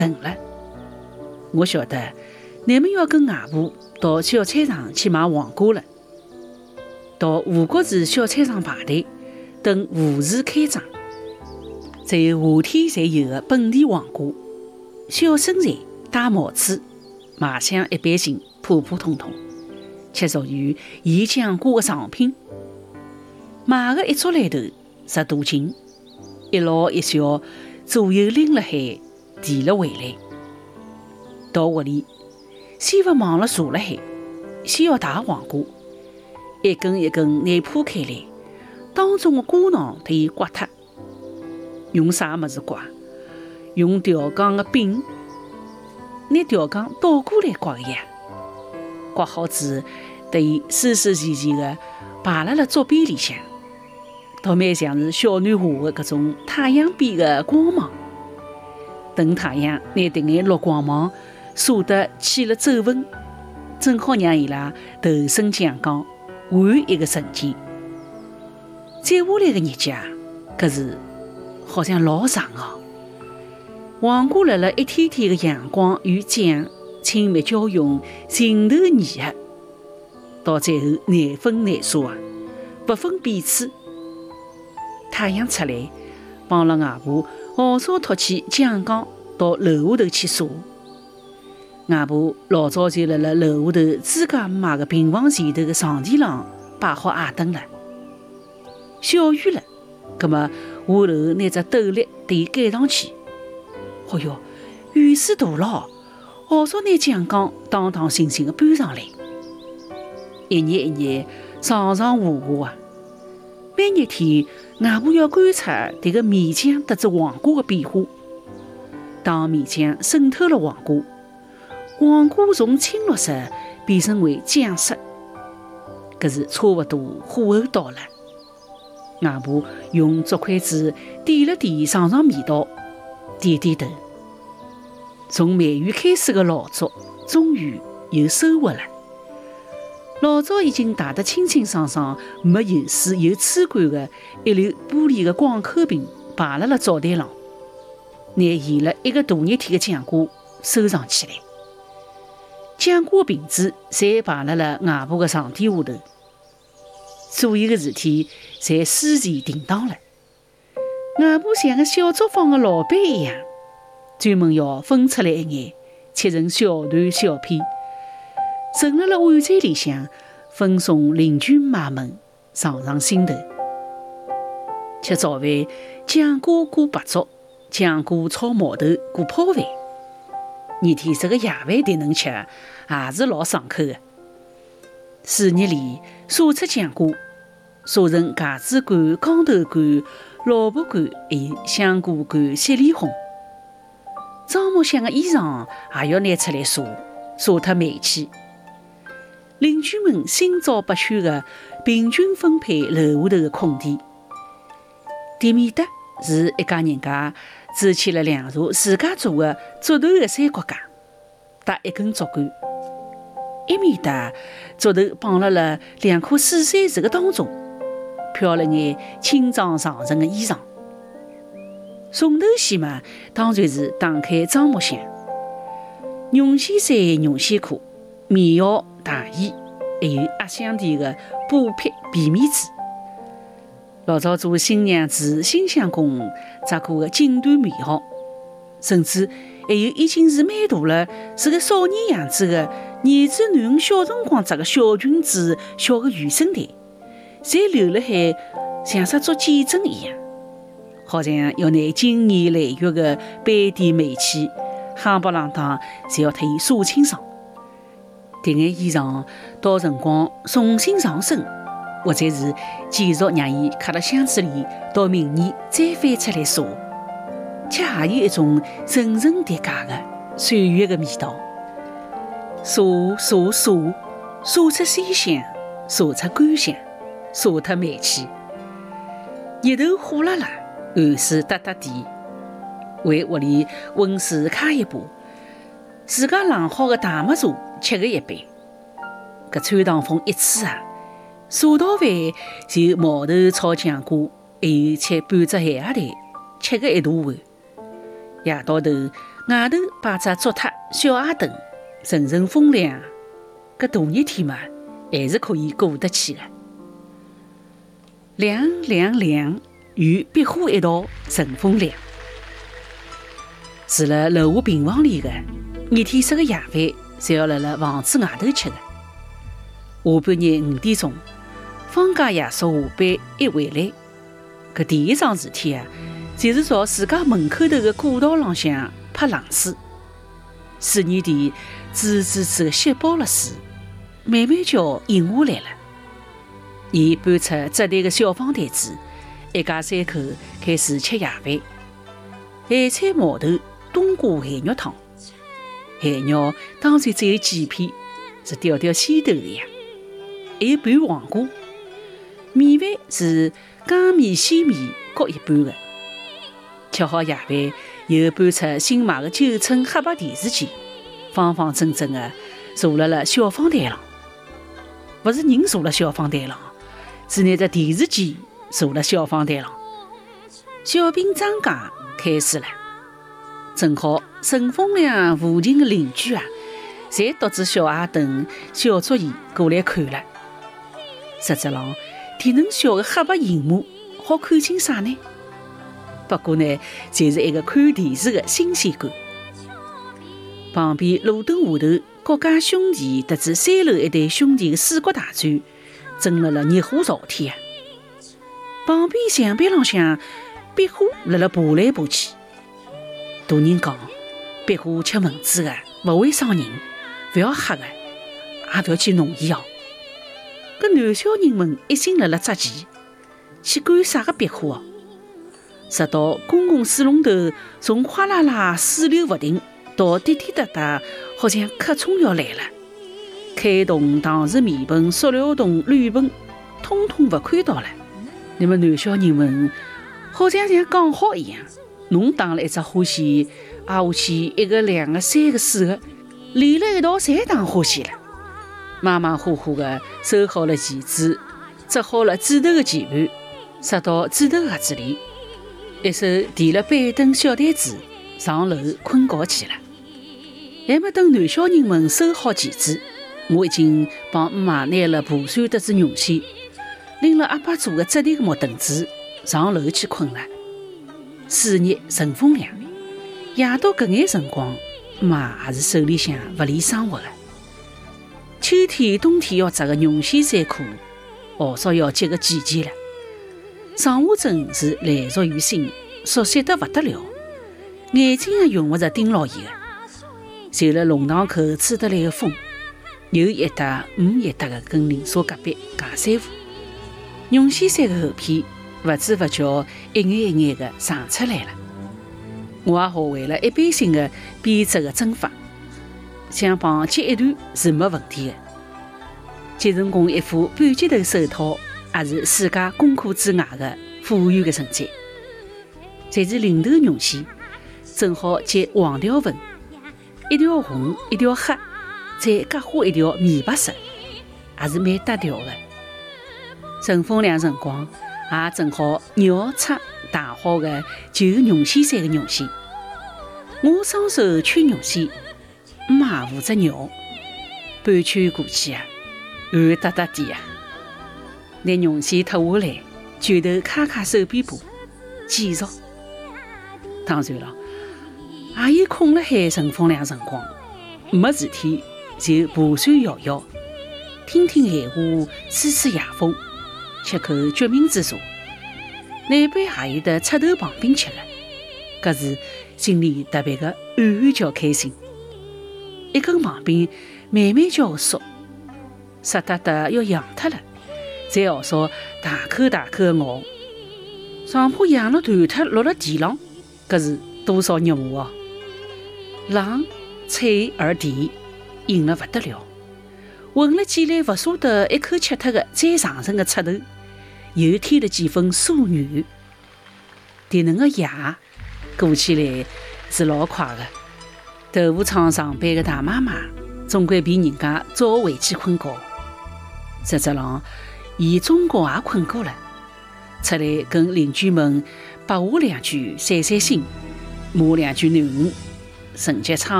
等了。我晓得你们要跟外婆到小菜场去买黄瓜了，到吴国寺小菜场排队等吴氏开张。在夏天才有的本地黄瓜，小身材，戴帽子，卖相一般性，普普通通，却属于伊讲过的上品。买的一撮来头10多斤，一老一小左右拎了海，提了回来。到屋里，先勿忙了坐了海，先要洗黄瓜，一根一根拿破开来，当中的瓜囊得伊刮脱。用啥么子刮？用吊杠的柄，拿吊杠倒过来刮呀。刮好子，得伊收收齐齐的排辣竹边里向，倒蛮像是小女孩的搿种太阳边的光芒。等太阳拿迭眼绿光芒晒得起了皱纹，正好让伊拉头身强刚，换一个瞬间。接下来的日节，搿是好像老长哦。黄瓜辣辣一天天的阳光与酱亲密交融，情投意合，到最后难分难舍啊，不分彼此。太阳出来，帮了外婆号召托起酱缸到楼下头去撒。外婆老早就辣辣楼下头自家买的平房前头的床地上摆好矮凳了。小雨了，葛末下头拿只斗笠对伊盖上去。哦哟，雨势大了，号召拿酱缸当当心心的搬上来。一日一日，上上下下啊。每日天，外婆要观察迭个面浆得知黄瓜的变化。当面浆渗透了黄瓜，黄瓜从青绿色变成为酱色，搿是差不多火候到了。外婆用竹筷子点了点尝尝味道，点点头。从梅雨开始的老竹，终于有收获了。老早已经汏得清清爽爽、没油水有吹干的一流玻璃的广口瓶摆辣灶台上，拿腌了一个大热天的酱瓜收藏起来。酱瓜瓶子侪摆辣外婆的床垫下头，所有的事体侪思前定当了。外婆像个小作坊的老板一样，专门要分出来一眼，切成小段小片，盛辣碗菜里向，分送邻居买门，尝尝心头。吃早饭，酱瓜裹白粥，酱瓜炒毛豆裹泡饭。热天这个夜饭迭能吃，也是老爽口的。水热里撒出酱瓜，撒成茄子干、豇豆干、萝卜干，还有香菇干、雪里红。张木香的衣裳也要拿出来撒脱霉气。邻居们心照不宣的平均分配楼下头的空地。对面搭是一家人家筑起了2座自家做的竹头的三脚架，搭一根竹竿。一面搭竹头绑辣2棵水杉树的当中，飘了眼清装上乘的衣裳。重头戏嘛，当然是打开樟木箱。绒线衫、绒线裤、棉袄、大衣，还有压箱底的布匹、皮面子。老早做新娘子、新相公扎过的锦缎棉袄，甚至还有已经是蛮大了，是个少年样子的儿子囡恩小辰光扎个小裙子、小的原身带，侪留了海，像啥做见证一样，好像要拿经年累月的斑点霉气，夯不啷当，侪要替伊扫清爽。迭眼衣裳到辰光重新上身，或者是继续让伊卡辣箱子里，到明年再翻出来撒，且也有一种层层叠加的岁月的味道。撒撒撒，撒出鲜香，撒出干香，撒脱霉气。日头火辣辣，汗水哒哒滴，为屋里温水开一把，自家晾好的大麦茶吃个一杯。搿穿堂风一吹啊，茶道饭就毛豆炒酱瓜，还有吃半只咸鸭蛋，吃个一大碗。夜到头， 外头摆只竹榻小矮凳，阵阵风凉，搿大热天嘛，还是可以过得去的。凉凉凉，与壁虎一道乘风凉。住辣楼下平房里的，热天食个夜饭，侪要辣房子外头吃的。下半日5点钟，方家爷叔下班一回来，搿第一桩事体啊，就是朝自家门口头的过道浪向泼冷水。水泥地滋滋滋的吸饱了水，慢慢叫饮下来了。伊搬出折叠的小方台子，一家三口开始吃夜饭。咸菜毛头冬瓜咸肉汤，咸肉当然只有几片，是吊吊鲜头的呀。还有盘黄瓜，米饭是江米鲜米各一半的。吃好夜饭，又搬出新买的9寸黑白电视机，方方正正的坐辣小方台上。不是人坐辣小方台上，是拿着电视机坐辣小方台上。小品张家开始了，正好乘风凉附近的邻居啊，侪搭着小矮凳、小桌椅过来看了。实质上，电能小的黑白荧幕好看清啥呢？不过呢，就是一个看电视的新鲜感。旁边路灯下头，各家兄弟特指3楼一对兄弟的四国大战，争了热火朝天啊！旁边墙壁浪向，壁虎辣爬来爬去。大人讲，壁虎吃蚊子的，勿会伤人，勿要吓的，也勿要去弄伊哦。搿男小人们一心辣捉棋，去管啥个壁虎哦？直到公共水龙头从哗啦啦水流不停到滴滴答答，好像客冲要来了。开桶、搪瓷面盆、塑料桶、铝盆，通通勿看到了。那么男小人们好像讲好一样，侬打了一只花线，挨下去1个、2个、3个、4个，连了一道侪打花线了。马马虎虎的收好了棋子，折好了纸头的棋盘，塞到纸头盒子里，一手提了板凳小台子上楼困觉去了。还没等男小人们收好棋子，我已经帮妈拿了蒲扇得子绒线，拎了阿爸做的折叠的木凳子上楼去困了。暑热乘风凉，夜到搿眼辰光，妈也是手里向勿离生活的。秋天、冬天要织的绒线衫裤，号召要结个季节了。上下针是来熟于心，熟悉得不得了，眼睛也用不着盯牢伊的。就了弄堂口吹得来的风，又一搭一搭的跟邻舍隔壁尬三胡。绒线衫的后片不知不觉一眼一眼的长出来了。我也学会了一般性的编织的针法，想帮结一段是没问题的。结成功一副半截头手套，也是世界功课之外的富裕的成绩。侪是零头绒线，正好结黄条纹，一条红，一条黑，再夹花一条米白色，也是蛮搭调的。乘风凉辰光，也正好绕出打好的旧绒线衫的绒线。我双手圈绒线，妈负责绕，半圈过去啊，汗哒哒地啊。拿绒线脱下来，卷头卡卡手边部，继续。当然了，也有空了海乘风凉辰光，没事体就爬山摇摇，听听闲话，吹吹夜风，吃口决明子茶，难杯也有得赤豆棒冰吃了，搿是心里特别的暗暗叫开心。一根棒冰慢慢叫缩，湿哒哒要痒脱了，再号召大口大口的咬，上怕痒了断脱落了地浪，搿是多少肉麻哦！冷脆而甜，硬了不得了，混了几粒勿舍得一口吃脱的再上乘的赤豆，又添了几分酥软。迭能个夜过起来是老快的。豆腐厂上班的大妈妈总归比人家早回去困觉，实质上伊中觉也困过了，出来跟邻居们白话两句散散心，骂两句囡恩， 承接窗